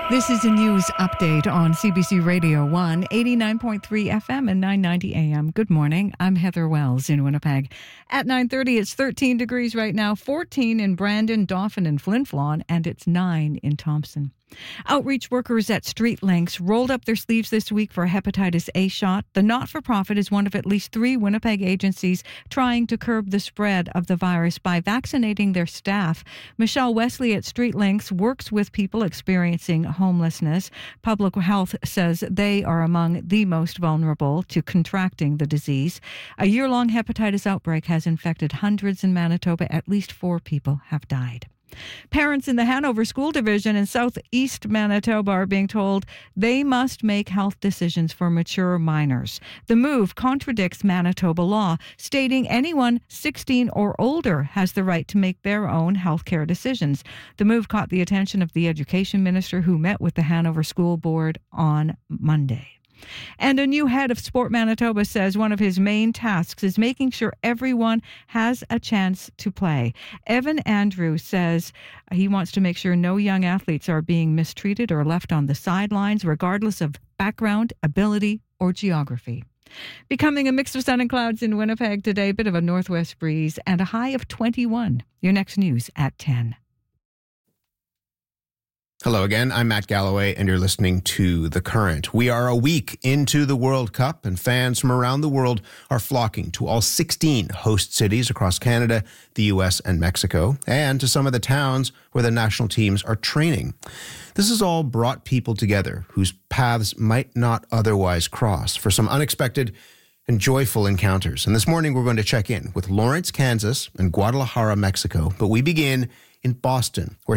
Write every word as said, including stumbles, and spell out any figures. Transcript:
This is a news update on C B C Radio one, eighty-nine point three F M and nine ninety A M. Good morning. I'm Heather Wells in Winnipeg. At nine thirty, it's thirteen degrees right now, fourteen in Brandon, Dauphin, and Flin Flon, and it's nine in Thompson. Outreach workers at Street Links rolled up their sleeves this week for a hepatitis A shot. The not-for-profit is one of at least three Winnipeg agencies trying to curb the spread of the virus by vaccinating their staff. Michelle Wesley at Street Links works with people experiencing homelessness. Public Health says they are among the most vulnerable to contracting the disease. A year-long hepatitis outbreak has infected hundreds in Manitoba. At least four people have died. Parents in the Hanover School Division in southeast Manitoba are being told they must make health decisions for mature minors. The move contradicts Manitoba law, stating anyone sixteen or older has the right to make their own health care decisions. The move caught the attention of the education minister, who met with the Hanover School Board on Monday. And a new head of Sport Manitoba says one of his main tasks is making sure everyone has a chance to play. Evan Andrew says he wants to make sure no young athletes are being mistreated or left on the sidelines, regardless of background, ability, or geography. Becoming a mix of sun and clouds in Winnipeg today, a bit of a northwest breeze, and a high of twenty-one. Your next news at ten. Hello again, I'm Matt Galloway, and you're listening to The Current. We are a week into the World Cup, and fans from around the world are flocking to all sixteen host cities across Canada, the U S, and Mexico, and to some of the towns where the national teams are training. This has all brought people together whose paths might not otherwise cross for some unexpected and joyful encounters. And this morning, we're going to check in with Lawrence, Kansas, and Guadalajara, Mexico, but we begin in Boston, where